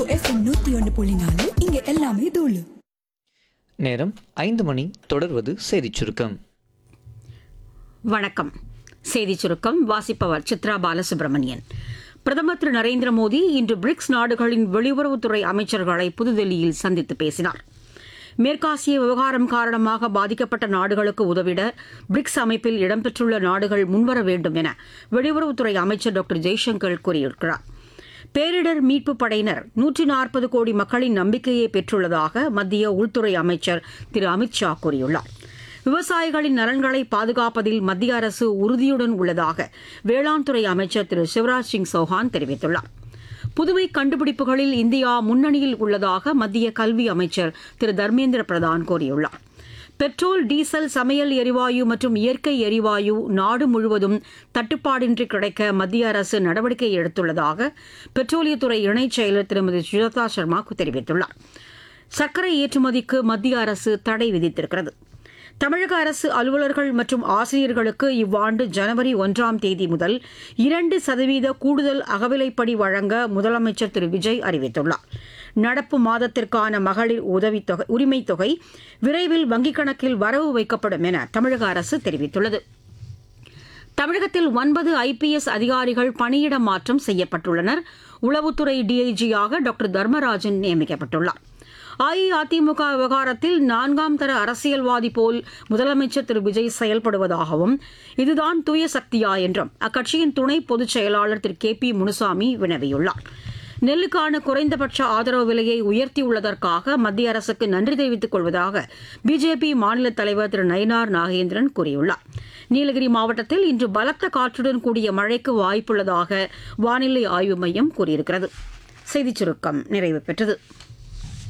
FM 101.4 இங்க எல்லாமே தூளு. நேரம் 5 மணி. தொடர்வது செய்திச் சுருக்கம். வணக்கம். செய்திச் சுருக்கம் வாசிப்பவர் சித்ரா பாலசுப்ரமணியன். பிரதமர் திரு நரேந்திர மோடி இன்று பிரிக்ஸ் நாடுகளின் வெளியுறவுத்துறை அமைச்சர்களை புதுதில்லியில் சந்தித்து பேசினார். மேற்காசிய விவகாரம் காரணமாக பாதிக்கப்பட்ட நாடுகளுக்கு உதவிட பிரிக்ஸ் அமைப்பில் இடம்பெற்றுள்ள நாடுகள் முன்வர வேண்டும் என வெளியுறவுத்துறை அமைச்சர் டாக்டர் ஜெய்சங்கர் கூறியிருக்கிறார். பேரிடர் மீட்புப் படையினர் 140 கோடி மக்களின் நம்பிக்கையை பெற்றுள்ளதாக மத்திய உள்துறை அமைச்சர் திரு அமித் ஷா கூறியுள்ளார். விவசாயிகளின் நலன்களை பாதுகாப்பதில் மத்திய அரசு உறுதியுடன் உள்ளதாக வேளாண் துறை அமைச்சர் திரு சிவராஜ் சிங் சௌஹான் தெரிவித்துள்ளார். புதுமை கண்டுபிடிப்புகளில் இந்தியா முன்னணியில் உள்ளதாக மத்திய கல்வி அமைச்சர் திரு தர்மேந்திர பிரதான் கூறியுள்ளார். பெட்ரோல், டீசல், சமையல் எரிவாயு மற்றும் இயற்கை எரிவாயு நாடு முழுவதும் தட்டுப்பாடின்றி கிடைக்க மத்திய அரசு நடவடிக்கை எடுத்துள்ளதாக பெட்ரோலியத்துறை இணைச் செயலர் திருமதி சுஜாதா சர்மா தெரிவித்துள்ளார். சர்க்கரை ஏற்றுமதிக்கு மத்திய அரசு தடை விதித்திருக்கிறது. தமிழக அரசு அலுவலர்கள் மற்றும் ஆசிரியர்களுக்கு இவ்வாண்டு ஜனவரி 1ஆம் தேதி முதல் 2% கூடுதல் அகவிலைப்படி வழங்க முதலமைச்சர் திரு விஜய் அறிவித்துள்ளார். நடப்பு மாதத்திற்கான மகளிர் உரிமைத் தொகை விரைவில் வங்கிக் கணக்கில் வரவு வைக்கப்படும் என தமிழக அரசு தெரிவித்துள்ளது. தமிழகத்தில் 9 IPS அதிகாரிகள் பணியிட மாற்றம் செய்யப்பட்டுள்ளனர். உளவுத்துறை டிஐஜியாக டாக்டர் தர்மராஜன் நியமிக்கப்பட்டுள்ளார். அஇஅதிமுக விவகாரத்தில் 4ஆம் தர அரசியல்வாதி போல் முதலமைச்சர் திரு விஜய் செயல்படுவதாகவும் இதுதான் தூய சக்தியா என்றும் அக்கட்சியின் துணை பொதுச் செயலாளர் திரு கே பி முனுசாமி வினவியுள்ளார். நெல்லுக்கான குறைந்தபட்ச ஆதரவு விலையை உயர்த்தியுள்ளதற்காக மத்திய அரசுக்கு நன்றி தெரிவித்துக் கொள்வதாக பிஜேபி மாநில தலைவர் திரு நயினார் நாகேந்திரன் கூறியுள்ளார். நீலகிரி மாவட்டத்தில் இன்று பலத்த காற்றுடன் கூடிய மழைக்கு வாய்ப்புள்ளதாக வானிலை ஆய்வு மையம் கூறியிருக்கிறது. செய்திச் சுருக்கம் நிறைவு பெற்றது.